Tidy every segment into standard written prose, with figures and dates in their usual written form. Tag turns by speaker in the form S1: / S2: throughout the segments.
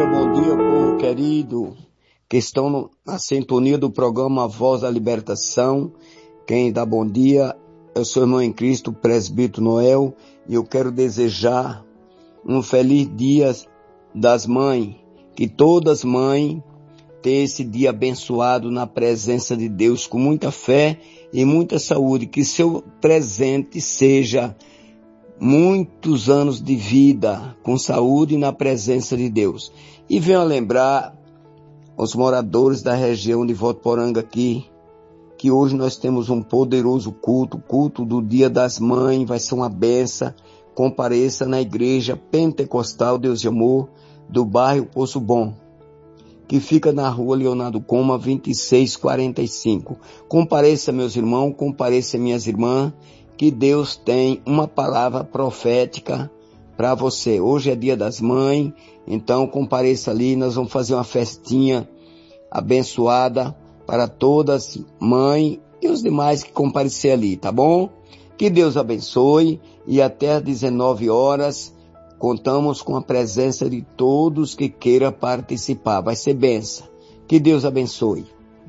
S1: bom dia, povo querido, que estão na sintonia do programa Voz da Libertação. Quem dá bom dia é o seu irmão em Cristo, presbítero Noel, e eu quero desejar um feliz dia das mães, que todas mães tenham esse dia abençoado na presença de Deus, com muita fé e muita saúde, que seu presente seja muitos anos de vida com saúde na presença de Deus. E venho a lembrar aos moradores da região de Votuporanga aqui, que hoje nós temos um poderoso culto do Dia das Mães, vai ser uma benção. Compareça na igreja pentecostal Deus de Amor do bairro Poço Bom, que fica na rua Leonardo Coma, 2645. Compareça, meus irmãos, compareça, minhas irmãs, que Deus tem uma palavra profética para você. Hoje é Dia das Mães, então compareça ali, nós vamos fazer uma festinha abençoada para todas mães e os demais que comparecer ali, tá bom? Que Deus abençoe e até às 19 horas contamos com a presença de todos que queiram participar. Vai ser benção. Que Deus abençoe.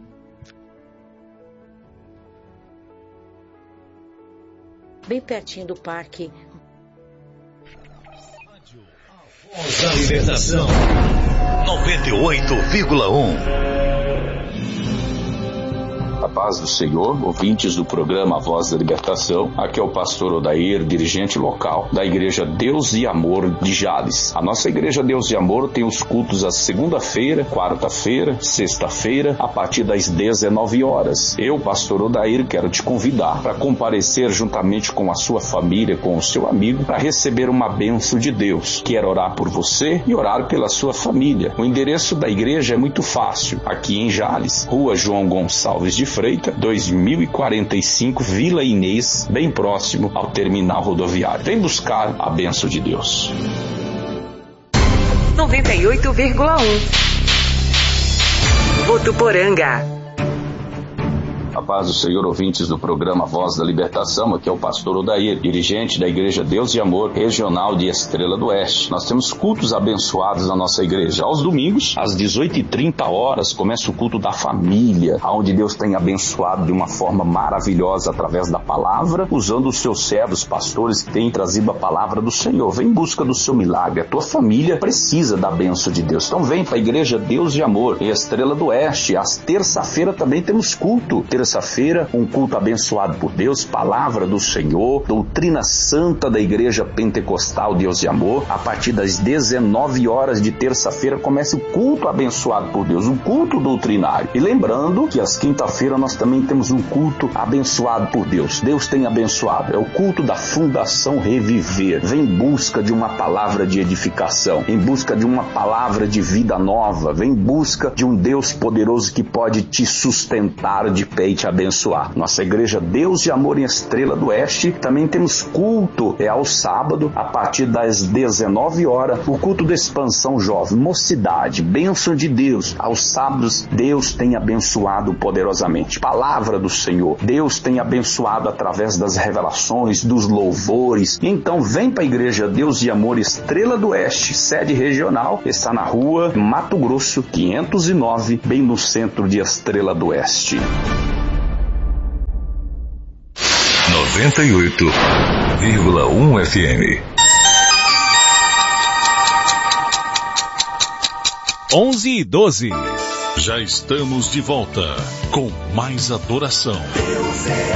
S2: Bem pertinho do parque.
S3: Voz da Libertação 98,1.
S4: A paz do Senhor, ouvintes do programa Voz da Libertação, aqui é o pastor Odair, dirigente local da Igreja Deus e Amor de Jales. A nossa Igreja Deus e Amor tem os cultos às segunda-feira, quarta-feira, sexta-feira, a partir das 19 horas. Eu, pastor Odair, quero te convidar para comparecer juntamente com a sua família, com o seu amigo, para receber uma bênção de Deus. Quero orar por você e orar pela sua família. O endereço da igreja é muito fácil, aqui em Jales, Rua João Gonçalves de Freitas, 2045, Vila Inês, bem próximo ao terminal rodoviário. Vem buscar a bênção de Deus.
S2: 98,1 Votuporanga.
S4: A paz do Senhor, ouvintes do programa Voz da Libertação, aqui é o pastor Odair, dirigente da Igreja Deus e Amor Regional de Estrela do Oeste. Nós temos cultos abençoados na nossa igreja. Aos domingos, às 18h30, começa o culto da família, onde Deus tem abençoado de uma forma maravilhosa através da palavra, usando os seus servos, pastores que têm trazido a palavra do Senhor. Vem em busca do seu milagre. A tua família precisa da bênção de Deus. Então vem para a Igreja Deus e Amor em Estrela do Oeste. Às terça-feira também temos culto. Terça-feira, um culto abençoado por Deus, palavra do Senhor, doutrina santa da Igreja Pentecostal Deus e Amor. A partir das 19 horas de terça-feira começa o culto abençoado por Deus, um culto doutrinário. E lembrando que às quinta-feira nós também temos um culto abençoado por Deus. Deus tem abençoado. É o culto da Fundação Reviver. Vem em busca de uma palavra de edificação, em busca de uma palavra de vida nova, vem em busca de um Deus poderoso que pode te sustentar de pé e te abençoar. Nossa Igreja Deus e Amor em Estrela do Oeste, também temos culto, ao sábado, a partir das 19 horas, o culto da expansão jovem, mocidade, bênção de Deus. Aos sábados, Deus tem abençoado poderosamente. Palavra do Senhor, Deus tem abençoado através das revelações, dos louvores. Então vem para a Igreja Deus e Amor Estrela do Oeste, sede regional, está na rua Mato Grosso, 509, bem no centro de Estrela do Oeste.
S3: 98,1 FM. 11h12. Já estamos de volta com mais adoração.
S5: Deus é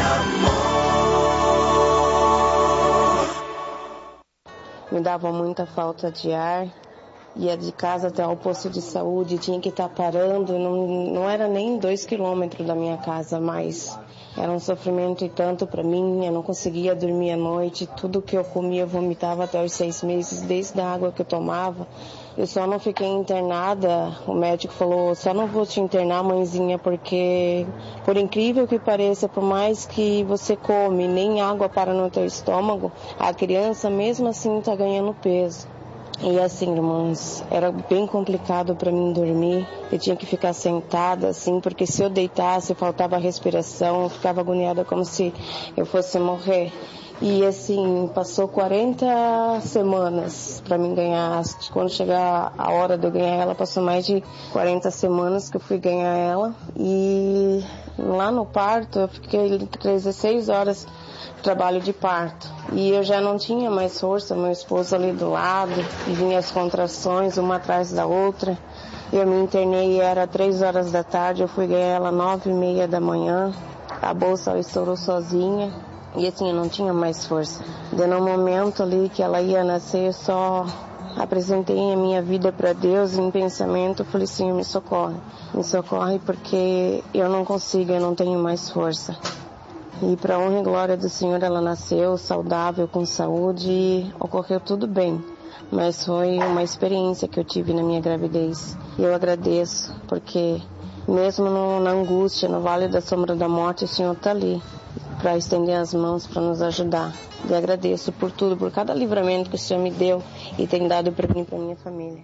S5: amor.
S6: Me dava muita falta de ar. Ia de casa até o posto de saúde, tinha que estar parando. Não era nem 2 quilômetros da minha casa, mas era um sofrimento e tanto para mim. Eu não conseguia dormir à noite. Tudo que eu comia eu vomitava até os 6 meses, desde a água que eu tomava. Eu só não fiquei internada. O médico falou: só não vou te internar, mãezinha, porque por incrível que pareça, por mais que você come, nem água para no teu estômago, a criança mesmo assim está ganhando peso. E assim, irmãos, era bem complicado para mim dormir. Eu tinha que ficar sentada, assim, porque se eu deitasse, faltava respiração, eu ficava agoniada como se eu fosse morrer. E assim, passou 40 semanas para mim ganhar. Quando chegar a hora de eu ganhar ela, passou mais de 40 semanas que eu fui ganhar ela. E lá no parto, eu fiquei 16 horas de trabalho de parto. E eu já não tinha mais força, meu esposo ali do lado, e vinha as contrações, uma atrás da outra. Eu me internei e era 3 horas da tarde, eu fui ganhar ela 9h30 da manhã. A bolsa estourou sozinha. E assim, eu não tinha mais força. No momento ali que ela ia nascer, eu só apresentei a minha vida para Deus em pensamento. Eu falei, Senhor, me socorre porque eu não consigo, eu não tenho mais força. E para honra e glória do Senhor, ela nasceu saudável, com saúde, e ocorreu tudo bem. Mas foi uma experiência que eu tive na minha gravidez. E eu agradeço, porque mesmo na angústia, no vale da sombra da morte, o Senhor está ali para estender as mãos, para nos ajudar. E agradeço por tudo, por cada livramento que o Senhor me deu e tem dado para mim e para minha família.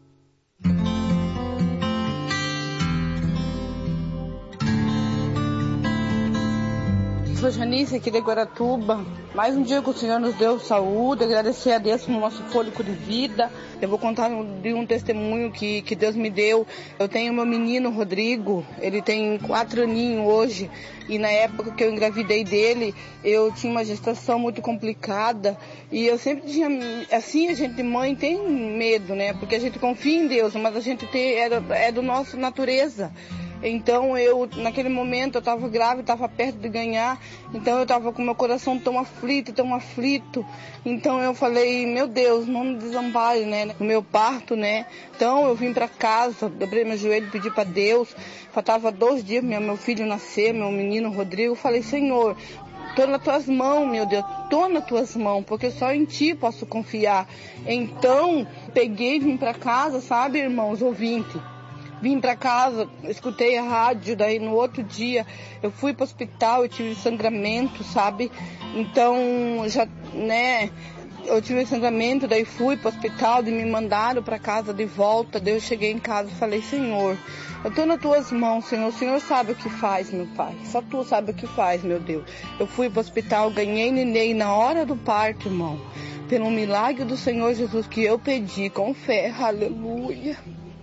S7: Sou Janice aqui de Guaratuba. Mais um dia que o Senhor nos deu saúde, agradecer a Deus pelo nosso fôlego de vida. Eu vou contar de um testemunho que Deus me deu. Eu tenho meu menino Rodrigo, ele tem 4 aninhos hoje, e na época que eu engravidei dele, eu tinha uma gestação muito complicada, e eu sempre tinha, assim, a gente mãe tem medo, né, porque a gente confia em Deus, mas a gente é do nosso natureza. Então naquele momento eu estava grávida, estava perto de ganhar, então eu estava com meu coração tão aflito. Então eu falei, meu Deus, não me desampare, né, no meu parto, né. Então eu vim para casa, dobrei meu joelho, pedi para Deus, faltava 2 dias meu filho nascer, meu menino Rodrigo. Falei, Senhor, estou nas tuas mãos, meu Deus, estou nas tuas mãos, porque só em ti posso confiar. Então peguei e vim para casa, sabe, irmãos ouvintes? Vim para casa, escutei a rádio, daí no outro dia eu fui para o hospital, eu tive sangramento, sabe? Então, já, né, eu tive sangramento, daí fui para o hospital e me mandaram para casa de volta. Daí eu cheguei em casa e falei, Senhor, eu estou nas tuas mãos, Senhor, o Senhor sabe o que faz, meu Pai, só tu sabe o que faz, meu Deus. Eu fui para o hospital, ganhei neném na hora do parto, irmão, pelo milagre do Senhor Jesus que eu pedi com fé, aleluia.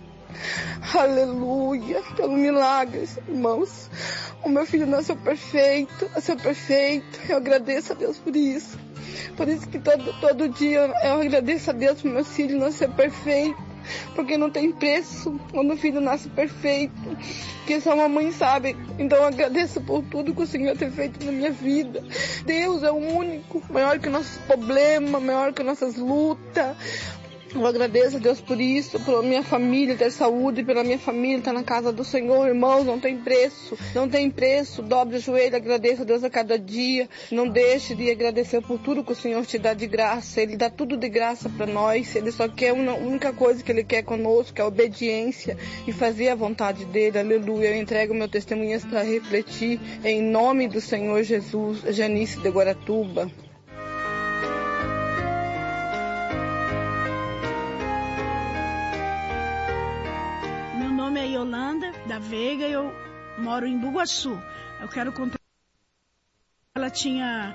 S7: Aleluia, pelo milagre, irmãos. O meu filho nasceu perfeito. Eu agradeço a Deus por isso. Por isso que todo dia eu agradeço a Deus por meu filho nascer perfeito. Porque não tem preço quando o filho nasce perfeito. Porque só uma mãe sabe. Então eu agradeço por tudo que o Senhor tem feito na minha vida. Deus é o único, maior que nossos problemas, maior que nossas lutas. Eu agradeço a Deus por isso, pela minha família ter saúde, pela minha família estar na casa do Senhor, irmãos, não tem preço, dobre o joelho, agradeça a Deus a cada dia, não deixe de agradecer por tudo que o Senhor te dá de graça, Ele dá tudo de graça para nós, Ele só quer uma única coisa que Ele quer conosco, que é a obediência e fazer a vontade dEle, aleluia. Eu entrego meu testemunho para refletir, em nome do Senhor Jesus. Janice de Guaratuba.
S8: Yolanda da Veiga, eu moro em Bugaçu. Eu quero contar. Ela tinha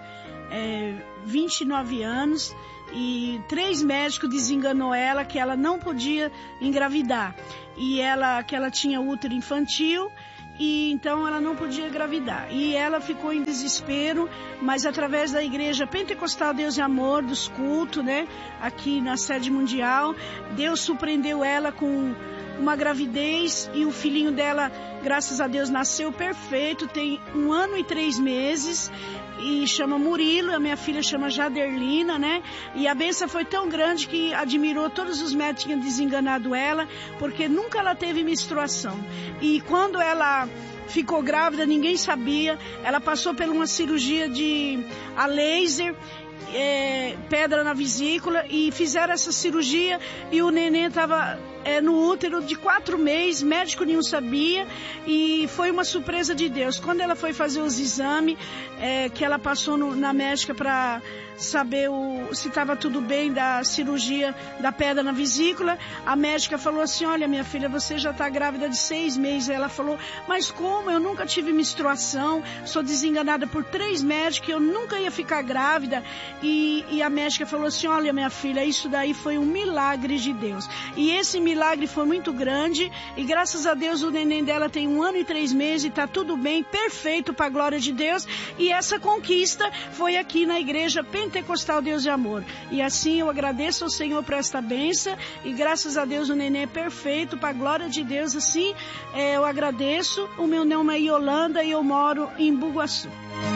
S8: 29 anos e 3 médicos desenganou ela que ela não podia engravidar e que ela tinha útero infantil e então ela não podia engravidar. E ela ficou em desespero, mas através da Igreja Pentecostal Deus e Amor, dos cultos, né, aqui na sede mundial, Deus surpreendeu ela com uma gravidez e o filhinho dela, graças a Deus, nasceu perfeito, tem 1 ano e 3 meses e chama Murilo, a minha filha chama Jaderlina, né? E a bênção foi tão grande que admirou todos os médicos que tinham desenganado ela, porque nunca ela teve menstruação. E quando ela ficou grávida, ninguém sabia, ela passou por uma cirurgia a laser pedra na vesícula e fizeram essa cirurgia e o neném estava no útero de 4 meses, médico nenhum sabia, e foi uma surpresa de Deus. Quando ela foi fazer os exames, que ela passou na médica para saber se estava tudo bem da cirurgia da pedra na vesícula, a médica falou assim: olha, minha filha, você já está grávida de 6 meses. Ela falou: mas como? Eu nunca tive menstruação, sou desenganada por 3 médicos, eu nunca ia ficar grávida. E a médica falou assim: olha, minha filha, isso daí foi um milagre de Deus. E esse milagre foi muito grande, e graças a Deus o neném dela tem 1 ano e 3 meses e está tudo bem, perfeito, para a glória de Deus. E essa conquista foi aqui na Igreja Pentecostal Deus de Amor. E assim eu agradeço ao Senhor por esta bênção, e graças a Deus o neném é perfeito, para a glória de Deus. Assim eu agradeço. O meu nome é Yolanda e eu moro em Bugaçu.